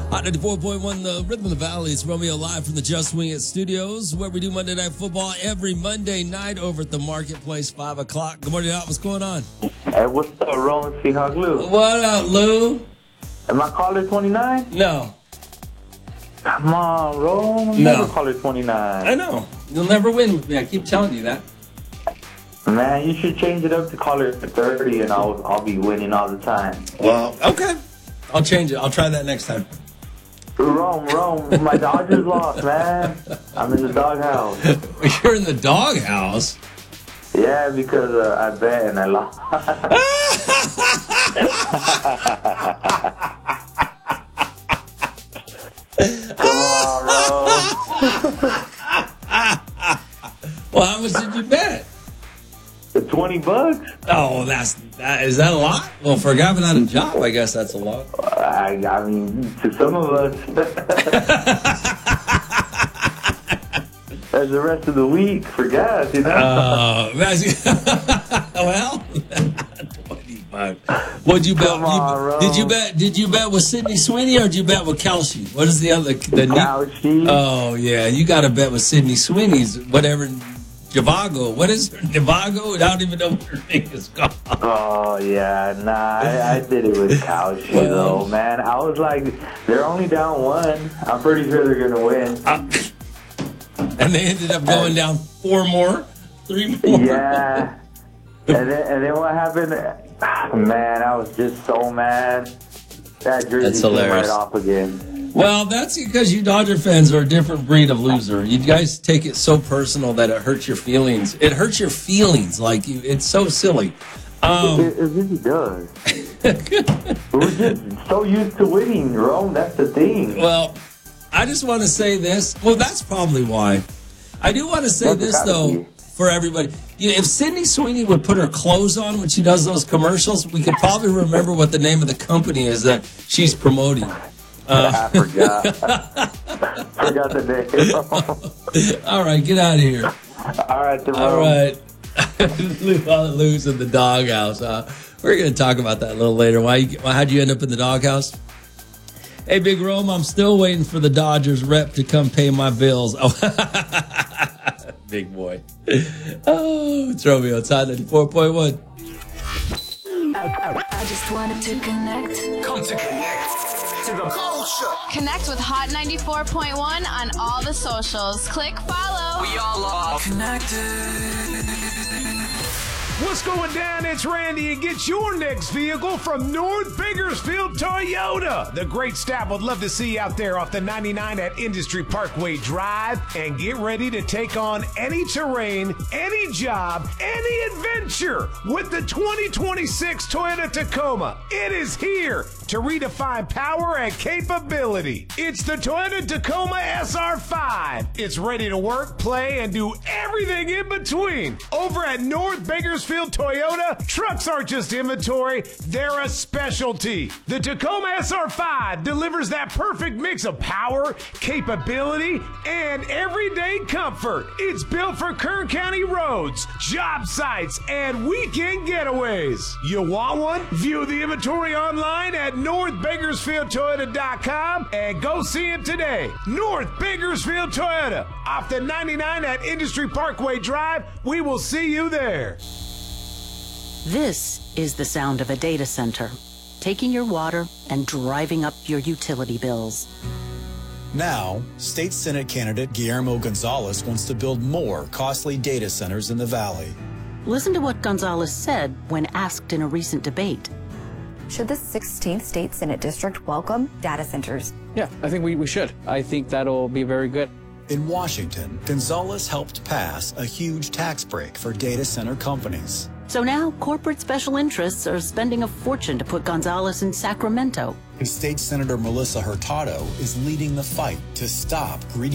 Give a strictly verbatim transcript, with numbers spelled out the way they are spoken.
Hot ninety-four point one, the Rhythm of the Valley. It's Romeo live from the Just Wing It Studios, where we do Monday Night Football every Monday night over at the Marketplace, five o'clock. Good morning, Hot. What's going on? Hey, what's up, Roman Seahawk Lou? What up, Lou? Am I caller twenty-nine? No. Come on, Rome. I'm No. never caller twenty-nine. I know. You'll never win with me. I keep telling you that. Man, you should change it up to caller thirty, and I'll I'll be winning all the time. Well, okay. I'll change it. I'll try that next time. Rome, Rome, my Dodgers lost, man. I'm in the doghouse. You're in the doghouse? Yeah, because uh, I bet and I lost. Come on, Rome. Well, how much did you bet? twenty bucks? Oh, that's that, is that a lot? Well, for a guy without a job, I guess that's a lot. I, I mean, to some of us. As the rest of the week for gas, you know? Uh, that's, well, twenty-five. What'd you bet? Come on, you, Ro. did you bet? Did you bet with Sydney Sweeney or did you bet with Kelsey? What is the other? The Kelsey. Oh yeah, you got to bet with Sydney Sweeney's whatever. Javago. What is her? Javago? I don't even know what her name is called. Oh, yeah. Nah, I, I did it with Kelsey, Well, though, man. I was like, they're only down one. I'm pretty sure they're going to win. Uh, and they ended up going down four more? Three more? Yeah. And then, and then what happened? Man, I was just so mad. That jersey That's came hilarious. right off again. Well, that's because you Dodger fans are a different breed of loser. You guys take it so personal that it hurts your feelings. It hurts your feelings. Like, you, it's so silly. Um, It, it really does. We're just so used to winning, Rome. That's the thing. well, I just want to say this. Well, that's probably why. I do want to say That's this, gotta though, be. for everybody. You know, if Sydney Sweeney would put her clothes on when she does those commercials, we could probably remember what the name of the company is that she's promoting. Uh, I forgot. forgot the name. all right, get out of here. All right, the All right. Lose in the doghouse. Uh, we're going to talk about that a little later. Why? You, why how'd you end up in the doghouse? Hey, Big Rome, I'm still waiting for the Dodgers rep to come pay my bills. Oh, big boy. Oh, it's Romeo. It's Hot ninety-four point one. I just wanted to connect. Come to connect to the culture. Connect with Hot ninety-four point one on all the socials. Click follow. We all are Connected. What's going down? It's Randy, and get your next vehicle from North Bakersfield Toyota. The great staff would love to see you out there off the ninety-nine at Industry Parkway Drive, and get ready to take on any terrain, any job, any adventure with the twenty twenty-six Toyota Tacoma. It is here to redefine power and capability. It's the Toyota Tacoma S R five. It's ready to work, play, and do everything in between. Over at North Bakersfield Toyota, trucks aren't just inventory, they're a specialty. The Tacoma S R five delivers that perfect mix of power, capability, and everyday comfort. It's built for Kern County roads, job sites, and weekend getaways. You want one? View the inventory online at north bakersfield toyota dot com and go see it today. North Bakersfield Toyota, off the ninety-nine at Industry Parkway Drive. We will see you there. This is the sound of a data center, taking your water and driving up your utility bills. Now, State Senate candidate Guillermo Gonzalez wants to build more costly data centers in the Valley. Listen to what Gonzalez said when asked in a recent debate. Should the sixteenth State Senate District welcome data centers? Yeah, I think we, we should. I think that'll be very good. In Washington, Gonzalez helped pass a huge tax break for data center companies. So now corporate special interests are spending a fortune to put Gonzalez in Sacramento. State Senator Melissa Hurtado is leading the fight to stop greedy